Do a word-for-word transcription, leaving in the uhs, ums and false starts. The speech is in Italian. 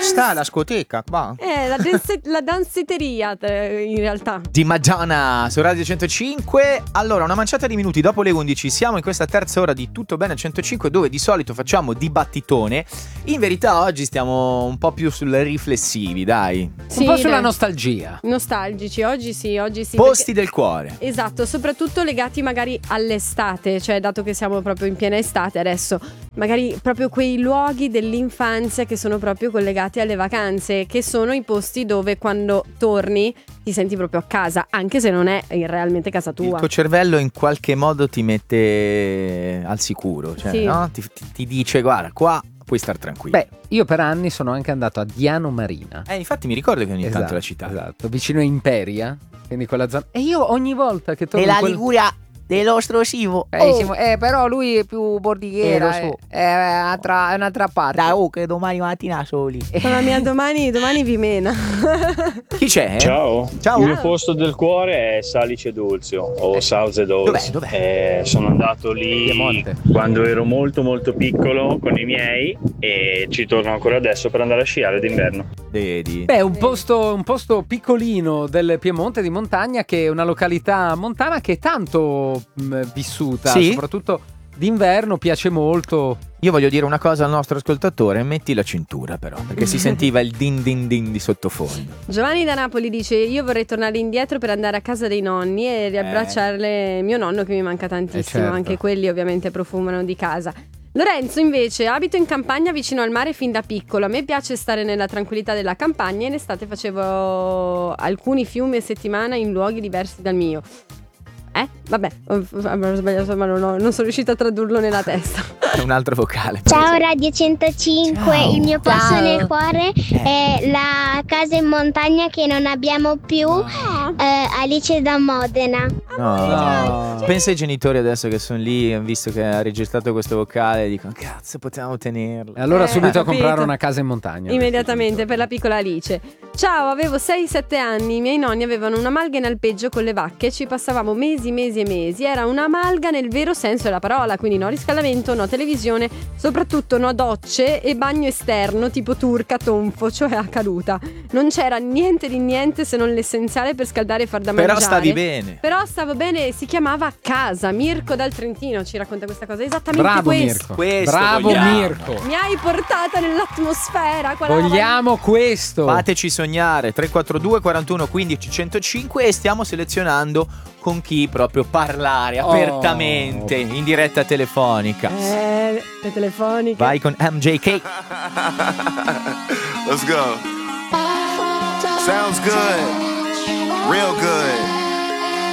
sta la scoteca qua. Eh, la, danse- la danzeteria eh, in realtà. Di Madonna su Radio centocinque. Allora, una manciata di minuti dopo le undici siamo in questa terza ora di Tutto Bene centocinque, dove di solito facciamo dibattitone. In verità oggi stiamo un po' più sul riflessivi, dai. Sì, un po' sulla dai. nostalgia. Nostalgici, oggi sì, oggi sì. Posti perché... del cuore. Esatto, soprattutto legati magari all'estate, cioè dato che siamo proprio in piena estate adesso, magari proprio quei luoghi dell'infanzia che sono proprio collegati alle vacanze, che sono i posti dove quando torni ti senti proprio a casa, anche se non è realmente casa tua. Il tuo cervello in qualche modo ti mette al sicuro, cioè, Sì. no? Ti, ti, ti dice guarda, qua puoi star tranquillo. Beh, io per anni sono anche andato a Diano Marina. Eh, infatti mi ricordo che ogni Esatto, tanto la città. esatto, vicino a Imperia, quindi quella zona. E io ogni volta che torno E la in quel... Liguria dello Strosivo. Eh, diciamo, eh, però lui è più bordighiera, Eh, lo so. eh, è, un'altra, è un'altra parte. Da oh, che domani mattina soli. Con la mia domani, domani vi mena. Chi c'è? Ciao. Ciao. Il mio posto del cuore è Salice Dulzio o Sauze Dolce. Dov'è? Dov'è? Eh, sono andato lì Piemonte. quando ero molto molto piccolo con i miei e ci torno ancora adesso per andare a sciare d'inverno. Vedi. Beh, un posto, un posto piccolino del Piemonte di montagna, che è una località montana che è tanto mh, vissuta, Sì? soprattutto d'inverno, piace molto. Io voglio dire una cosa al nostro ascoltatore, metti la cintura però, perché si sentiva il din din din di sottofondo. Giovanni da Napoli dice: io vorrei tornare indietro per andare a casa dei nonni e riabbracciarle mio nonno che mi manca tantissimo. Eh, certo. Anche quelli ovviamente profumano di casa. Lorenzo invece: abito in campagna vicino al mare fin da piccolo. A me piace stare nella tranquillità della campagna e in estate facevo alcuni fiumi a settimana in luoghi diversi dal mio. Eh? Vabbè, ho ho sbagliato, ma non, ho- non sono riuscita a tradurlo nella testa. È un altro vocale. Ciao Radio centocinque, Ciao. il mio posto Ciao. nel cuore è la casa in montagna che non abbiamo più, eh, Alice da Modena. No. No. Pensa ai genitori adesso che sono lì, hanno visto che ha registrato questo vocale e dicono cazzo, potevamo tenerlo. E allora Eh, subito a capito. comprare una casa in montagna. Immediatamente per la piccola Alice. Ciao, avevo sei sette anni. I miei nonni avevano una malga in alpeggio con le vacche. Ci passavamo mesi, mesi e mesi. Era una malga nel vero senso della parola. Quindi no riscaldamento, no televisione, soprattutto no docce e bagno esterno tipo turca, tonfo, cioè a caduta. Non c'era niente di niente se non l'essenziale per scaldare e far da Però mangiare. stavi bene. Però stavo bene. Si chiamava Casa. Mirko dal Trentino ci racconta questa cosa. Esattamente Bravo questo. Mirko. Questo Bravo vogliamo. Mirko. Mi hai portata nell'atmosfera. quella roba lì. Vogliamo questo. Fateci sognare. Tre quattro due quarantuno quindici centocinque e stiamo selezionando con chi proprio parlare Oh. apertamente in diretta telefonica. Eh, le telefoniche. Vai con M J K. Let's go. Sounds good.